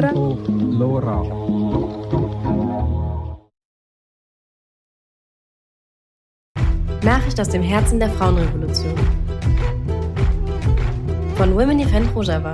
Tempo Lora. Nachricht aus dem Herzen der Frauenrevolution. Von Women Event Rojava.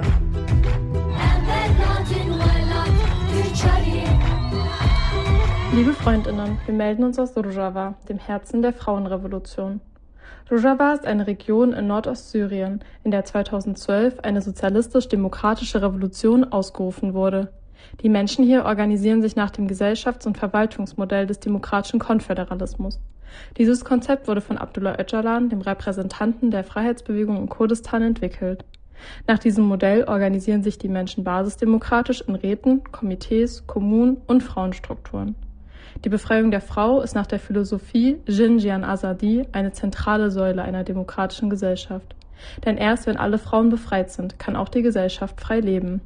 Liebe Freundinnen, wir melden uns aus Rojava, dem Herzen der Frauenrevolution. Rojava ist eine Region in Nordostsyrien, in der 2012 eine sozialistisch-demokratische Revolution ausgerufen wurde. Die Menschen hier organisieren sich nach dem Gesellschafts- und Verwaltungsmodell des demokratischen Konföderalismus. Dieses Konzept wurde von Abdullah Öcalan, dem Repräsentanten der Freiheitsbewegung in Kurdistan, entwickelt. Nach diesem Modell organisieren sich die Menschen basisdemokratisch in Räten, Komitees, Kommunen und Frauenstrukturen. Die Befreiung der Frau ist nach der Philosophie Jinjian Azadi eine zentrale Säule einer demokratischen Gesellschaft. Denn erst wenn alle Frauen befreit sind, kann auch die Gesellschaft frei leben.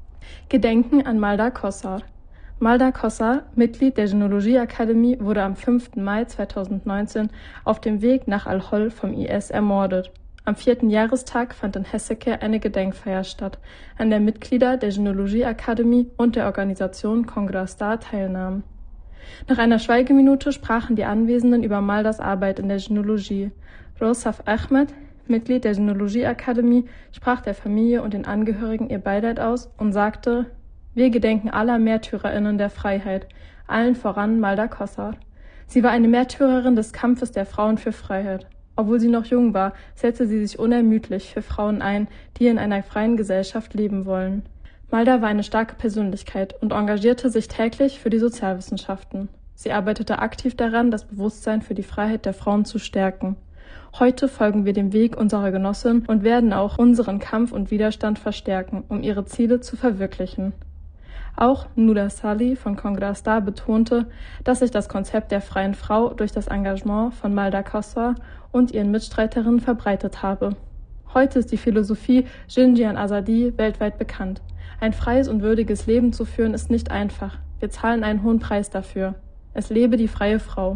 Gedenken an Malda Kossar. Malda Kossar, Mitglied der Genealogie-Akademie, wurde am 5. Mai 2019 auf dem Weg nach Al-Hol vom IS ermordet. Am 4. Jahrestag fand in Hesseke eine Gedenkfeier statt, an der Mitglieder der Genealogie-Akademie und der Organisation Congrasta teilnahmen. Nach einer Schweigeminute sprachen die Anwesenden über Maldas Arbeit in der Genealogie. Rosaf Ahmed, Mitglied der Genealogie-Akademie, sprach der Familie und den Angehörigen ihr Beileid aus und sagte: Wir gedenken aller MärtyrerInnen der Freiheit, allen voran Malda Kossar. Sie war eine Märtyrerin des Kampfes der Frauen für Freiheit. Obwohl sie noch jung war, setzte sie sich unermüdlich für Frauen ein, die in einer freien Gesellschaft leben wollen. Malda war eine starke Persönlichkeit und engagierte sich täglich für die Sozialwissenschaften. Sie arbeitete aktiv daran, das Bewusstsein für die Freiheit der Frauen zu stärken. Heute folgen wir dem Weg unserer Genossin und werden auch unseren Kampf und Widerstand verstärken, um ihre Ziele zu verwirklichen. Auch Nuda Salih von Congrasta betonte, dass sich das Konzept der freien Frau durch das Engagement von Malda Kossar und ihren Mitstreiterinnen verbreitet habe. Heute ist die Philosophie Jinjian Azadi weltweit bekannt. Ein freies und würdiges Leben zu führen ist nicht einfach. Wir zahlen einen hohen Preis dafür. Es lebe die freie Frau.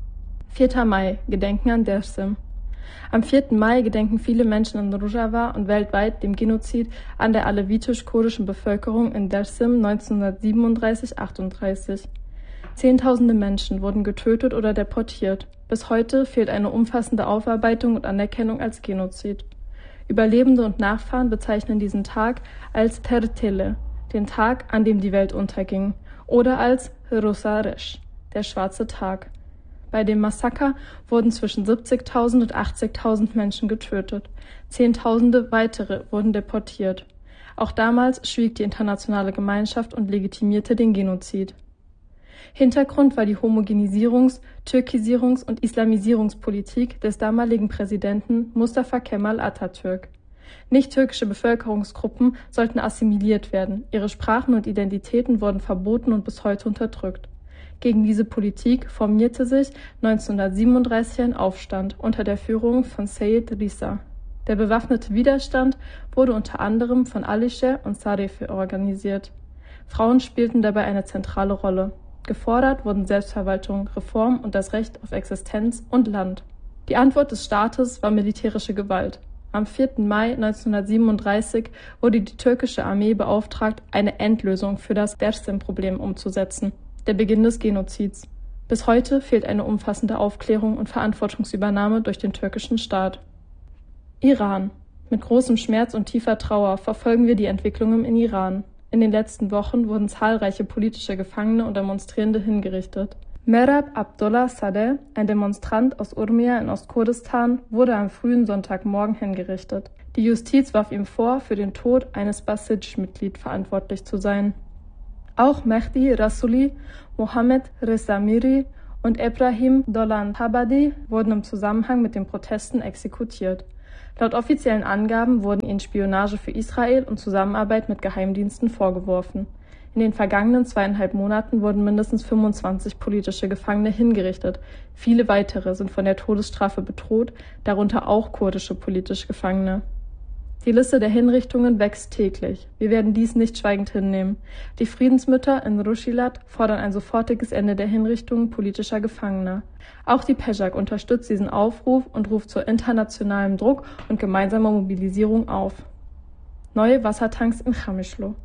4. Mai, Gedenken an Dersim. Am 4. Mai gedenken viele Menschen in Rojava und weltweit dem Genozid an der alevitisch-kurdischen Bevölkerung in Dersim 1937-38. Zehntausende Menschen wurden getötet oder deportiert. Bis heute fehlt eine umfassende Aufarbeitung und Anerkennung als Genozid. Überlebende und Nachfahren bezeichnen diesen Tag als Tertele, den Tag, an dem die Welt unterging, oder als Rosaresh, der schwarze Tag. Bei dem Massaker wurden zwischen 70.000 und 80.000 Menschen getötet. Zehntausende weitere wurden deportiert. Auch damals schwieg die internationale Gemeinschaft und legitimierte den Genozid. Hintergrund war die Homogenisierungs-, Türkisierungs- und Islamisierungspolitik des damaligen Präsidenten Mustafa Kemal Atatürk. Nicht-türkische Bevölkerungsgruppen sollten assimiliert werden, ihre Sprachen und Identitäten wurden verboten und bis heute unterdrückt. Gegen diese Politik formierte sich 1937 ein Aufstand unter der Führung von Seyed Rissa. Der bewaffnete Widerstand wurde unter anderem von Alische und Sarefe organisiert. Frauen spielten dabei eine zentrale Rolle. Gefordert wurden Selbstverwaltung, Reform und das Recht auf Existenz und Land. Die Antwort des Staates war militärische Gewalt. Am 4. Mai 1937 wurde die türkische Armee beauftragt, eine Endlösung für das Dersim-Problem umzusetzen, der Beginn des Genozids. Bis heute fehlt eine umfassende Aufklärung und Verantwortungsübernahme durch den türkischen Staat. Iran. Mit großem Schmerz und tiefer Trauer verfolgen wir die Entwicklungen in Iran. In den letzten Wochen wurden zahlreiche politische Gefangene und Demonstrierende hingerichtet. Merab Abdullah Sadeh, ein Demonstrant aus Urmia in Ostkurdistan, wurde am frühen Sonntagmorgen hingerichtet. Die Justiz warf ihm vor, für den Tod eines Basij-Mitglieds verantwortlich zu sein. Auch Mehdi Rasuli, Mohammed Reza Miri und Ebrahim Dolan-Tabadi wurden im Zusammenhang mit den Protesten exekutiert. Laut offiziellen Angaben wurden ihnen Spionage für Israel und Zusammenarbeit mit Geheimdiensten vorgeworfen. In den vergangenen 2,5 Monaten wurden mindestens 25 politische Gefangene hingerichtet. Viele weitere sind von der Todesstrafe bedroht, darunter auch kurdische politische Gefangene. Die Liste der Hinrichtungen wächst täglich. Wir werden dies nicht schweigend hinnehmen. Die Friedensmütter in Rushilat fordern ein sofortiges Ende der Hinrichtungen politischer Gefangener. Auch die PEJAK unterstützt diesen Aufruf und ruft zu internationalem Druck und gemeinsamer Mobilisierung auf. Neue Wassertanks in Chamischlo.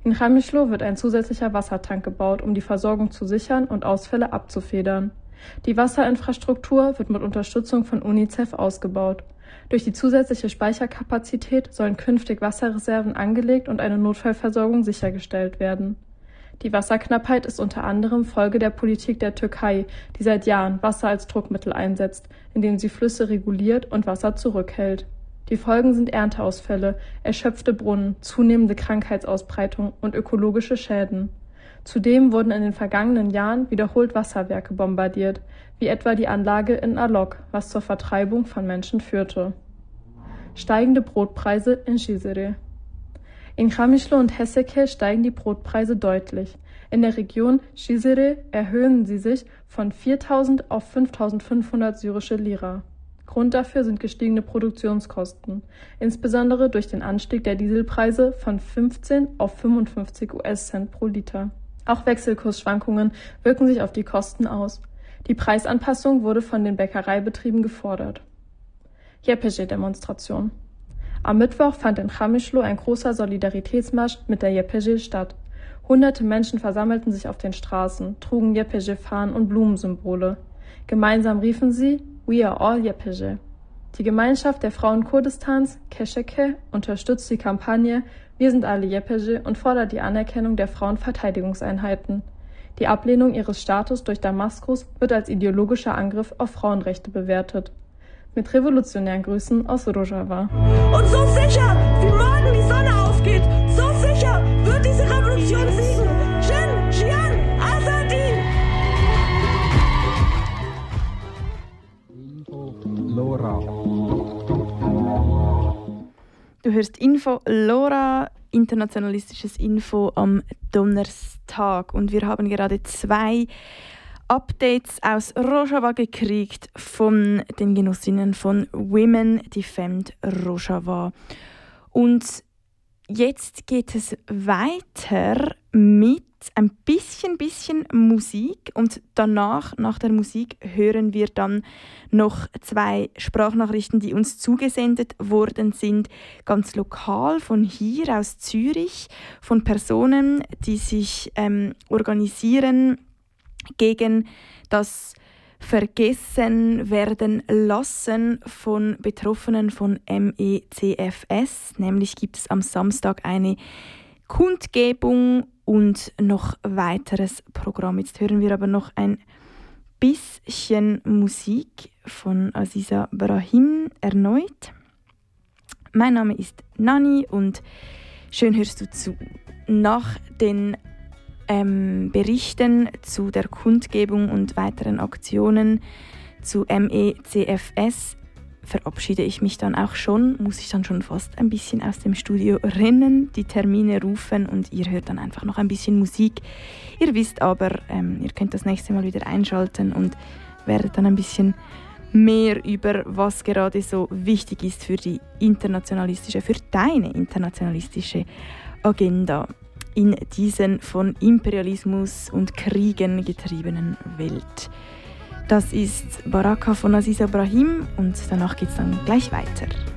In Qamishlo wird ein zusätzlicher Wassertank gebaut, um die Versorgung zu sichern und Ausfälle abzufedern. Die Wasserinfrastruktur wird mit Unterstützung von UNICEF ausgebaut. Durch die zusätzliche Speicherkapazität sollen künftig Wasserreserven angelegt und eine Notfallversorgung sichergestellt werden. Die Wasserknappheit ist unter anderem Folge der Politik der Türkei, die seit Jahren Wasser als Druckmittel einsetzt, indem sie Flüsse reguliert und Wasser zurückhält. Die Folgen sind Ernteausfälle, erschöpfte Brunnen, zunehmende Krankheitsausbreitung und ökologische Schäden. Zudem wurden in den vergangenen Jahren wiederholt Wasserwerke bombardiert, wie etwa die Anlage in Alok, was zur Vertreibung von Menschen führte. Steigende Brotpreise in Cizre. In Qamishlo und Heseke steigen die Brotpreise deutlich. In der Region Cizre erhöhen sie sich von 4.000 auf 5.500 syrische Lira. Grund dafür sind gestiegene Produktionskosten, insbesondere durch den Anstieg der Dieselpreise von 15 auf 55 US-Cent pro Liter. Auch Wechselkursschwankungen wirken sich auf die Kosten aus. Die Preisanpassung wurde von den Bäckereibetrieben gefordert. YPG-Demonstration. Am Mittwoch fand in Qamishlo ein großer Solidaritätsmarsch mit der YPG statt. Hunderte Menschen versammelten sich auf den Straßen, trugen YPG-Fahnen und Blumensymbole. Gemeinsam riefen sie "We are all YPG". Die Gemeinschaft der Frauen Kurdistans, Kesheke, unterstützt die Kampagne "Wir sind alle YPG" und fordert die Anerkennung der Frauenverteidigungseinheiten. Die Ablehnung ihres Status durch Damaskus wird als ideologischer Angriff auf Frauenrechte bewertet. Mit revolutionären Grüßen aus Rojava. Und so sicher, wie morgen die Sonne aufgeht, so sicher wird diese Revolution siegen. Jin, Jian, Azadi! Lora. Du hörst Info Lora, internationalistisches Info am Donnerstag. Und wir haben gerade 2 Updates aus Rojava gekriegt von den Genossinnen von Women Defend Rojava. Und jetzt geht es weiter mit ein bisschen Musik und danach, nach der Musik, hören wir dann noch 2 Sprachnachrichten, die uns zugesendet worden sind, ganz lokal von hier aus Zürich, von Personen, die sich organisieren gegen das Vergessen werden lassen von Betroffenen von MECFS. Nämlich gibt es am Samstag eine Kundgebung und noch weiteres Programm. Jetzt hören wir aber noch ein bisschen Musik von Aziza Brahim erneut. Mein Name ist Nani und schön hörst du zu. Nach den Berichten zu der Kundgebung und weiteren Aktionen zu MECFS verabschiede ich mich dann auch schon, muss ich dann schon fast ein bisschen aus dem Studio rennen, die Termine rufen und ihr hört dann einfach noch ein bisschen Musik. Ihr wisst aber, ihr könnt das nächste Mal wieder einschalten und werdet dann ein bisschen mehr über was gerade so wichtig ist für die internationalistische, für deine internationalistische Agenda in diesen von Imperialismus und Kriegen getriebenen Welt. Das ist Baraka von Aziza Brahim und danach geht es dann gleich weiter.